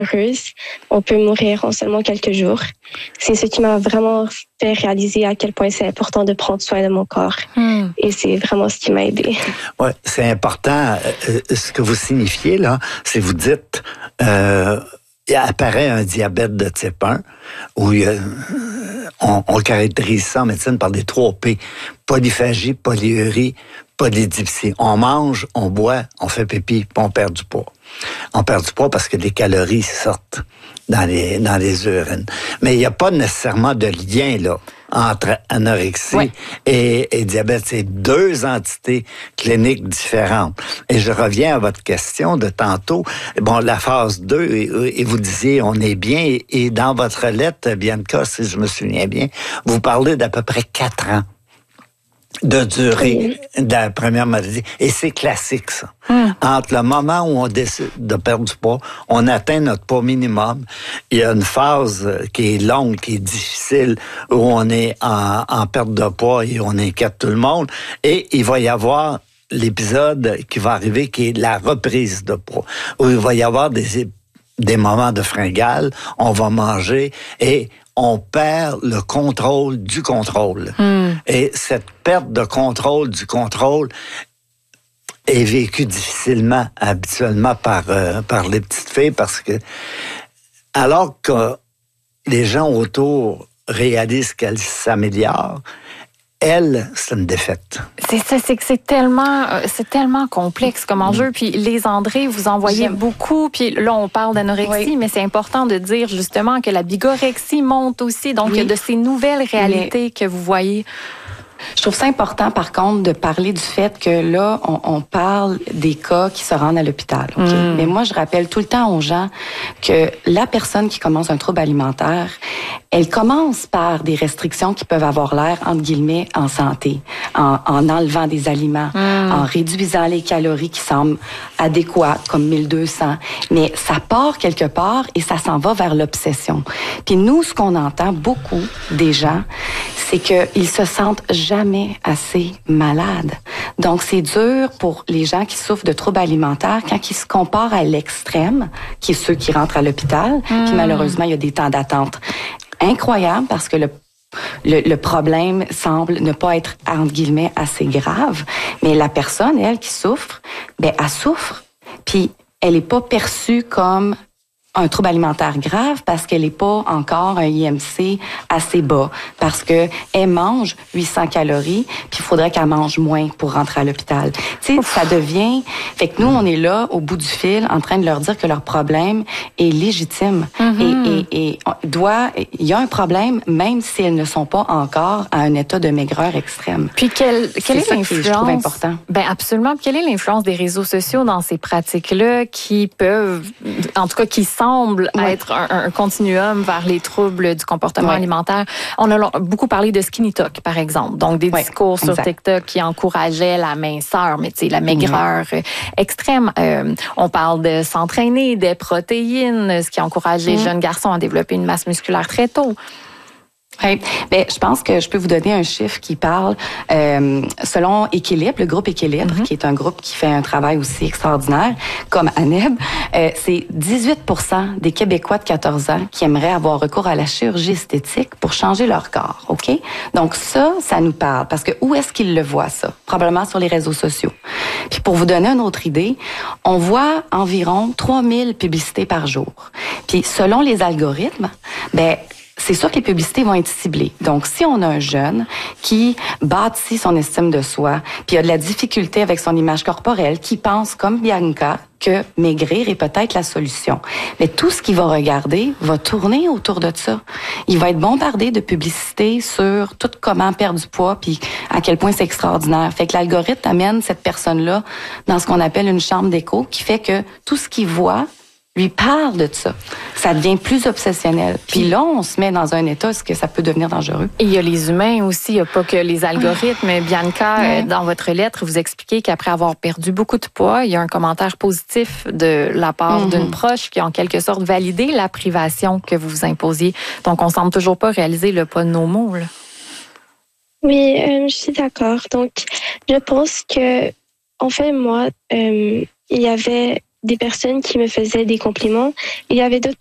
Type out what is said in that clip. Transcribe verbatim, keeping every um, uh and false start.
heureuse. On peut mourir en seulement quelques jours. C'est ce qui m'a vraiment fait réaliser à quel point c'est important de prendre soin de mon corps. Mm. Et c'est vraiment ce qui m'a aidée. Oui, c'est important. Euh, ce que vous signifiez, là, c'est vous dites... Euh, il apparaît un diabète de type un, où il y a, on, on caractérise ça en médecine par des trois P. Polyphagie, polyurie, polydipsie. On mange, on boit, on fait pipi, puis on perd du poids. On perd du poids parce que les calories sortent dans les, dans les urines. Mais il n'y a pas nécessairement de lien, là, entre anorexie oui. et, et diabète. C'est deux entités cliniques différentes. Et je reviens à votre question de tantôt. Bon, la phase deux, et, et vous disiez, on est bien. Et dans votre lettre, Bianca, si je me souviens bien, vous parlez d'à peu près quatre ans de durée oui. de la première maladie. Et c'est classique, ça. Hum. Entre le moment où on décide de perdre du poids, on atteint notre poids minimum. Il y a une phase qui est longue, qui est difficile, où on est en, en perte de poids et on inquiète tout le monde. Et il va y avoir l'épisode qui va arriver, qui est la reprise de poids, où il va y avoir des, des moments de fringale, on va manger et on perd le contrôle du contrôle. Mm. Et cette perte de contrôle du contrôle est vécue difficilement, habituellement, par, euh, par les petites filles, parce que alors que les gens autour réalisent qu'elles s'améliorent, elle, c'est une défaite. C'est ça, c'est que c'est tellement, c'est tellement complexe comme enjeu. Mm. Puis les André, vous en voyez J'aime. beaucoup. Puis là, on parle d'anorexie, oui. mais c'est important de dire justement que la bigorexie monte aussi. Donc, oui. de ces nouvelles réalités mais... que vous voyez. Je trouve ça important, par contre, de parler du fait que là, on, on parle des cas qui se rendent à l'hôpital. Okay? Mm. Mais moi, je rappelle tout le temps aux gens que la personne qui commence un trouble alimentaire, elle commence par des restrictions qui peuvent avoir l'air, entre guillemets, en santé, en, en enlevant des aliments, mm. en réduisant les calories qui semblent adéquates, comme mille deux cents. Mais ça part quelque part et ça s'en va vers l'obsession. Puis nous, ce qu'on entend beaucoup des gens, c'est qu'ils se sentent jamais assez malades. Donc, c'est dur pour les gens qui souffrent de troubles alimentaires quand ils se comparent à l'extrême, qui est ceux qui rentrent à l'hôpital. Mm. Puis malheureusement, il y a des temps d'attente incroyables parce que le Le, le problème semble ne pas être, entre guillemets, assez grave. Mais la personne, elle, qui souffre, ben, elle souffre. Puis, elle n'est pas perçue comme un trouble alimentaire grave parce qu'elle n'est pas encore un I M C assez bas, parce que elle mange huit cents calories, puis il faudrait qu'elle mange moins pour rentrer à l'hôpital. Tu sais, ça devient... Fait que nous, on est là, au bout du fil, en train de leur dire que leur problème est légitime. Mm-hmm. Et, et, et doit... Il y a un problème, même si elles ne sont pas encore à un état de maigreur extrême. Puis, quelle, quelle est l'influence... Que je trouve important. Ben absolument. Quelle est l'influence des réseaux sociaux dans ces pratiques-là qui peuvent... En tout cas, qui semble ouais. être un, un continuum vers les troubles du comportement ouais. alimentaire. On a beaucoup parlé de skinny talk, par exemple. Donc, des ouais. discours sur exact. TikTok qui encourageaient la minceur, mais tu sais, la maigreur ouais. extrême. Euh, on parle de s'entraîner, des protéines, ce qui encourage les mmh. jeunes garçons à développer une masse musculaire très tôt. Oui, ben je pense que je peux vous donner un chiffre qui parle euh, selon Équilibre, le groupe Équilibre, mm-hmm. qui est un groupe qui fait un travail aussi extraordinaire, comme ANEB, euh, c'est dix-huit pour cent des Québécois de quatorze ans qui aimeraient avoir recours à la chirurgie esthétique pour changer leur corps, OK? Donc ça, ça nous parle, parce que où est-ce qu'ils le voient, ça? Probablement sur les réseaux sociaux. Puis pour vous donner une autre idée, on voit environ trois mille publicités par jour. Puis selon les algorithmes, ben c'est sûr que les publicités vont être ciblées. Donc, si on a un jeune qui bâtit son estime de soi, puis a de la difficulté avec son image corporelle, qui pense, comme Bianca, que maigrir est peut-être la solution. Mais tout ce qu'il va regarder va tourner autour de ça. Il va être bombardé de publicités sur tout comment perdre du poids, puis à quel point c'est extraordinaire. Fait que l'algorithme amène cette personne-là dans ce qu'on appelle une chambre d'écho, qui fait que tout ce qu'il voit lui parle de ça. Ça devient plus obsessionnel. Puis là, on se met dans un état où que ça peut devenir dangereux. Et il y a les humains aussi, il n'y a pas que les algorithmes. Bianca, ouais. dans votre lettre, vous expliquez qu'après avoir perdu beaucoup de poids, il y a un commentaire positif de la part mm-hmm. d'une proche qui a en quelque sorte validé la privation que vous vous imposiez. Donc, on ne semble toujours pas réaliser le poids de nos mots, là. Oui, euh, je suis d'accord. Donc, je pense que, en fait, moi, euh, il y avait des personnes qui me faisaient des compliments. Il y avait d'autres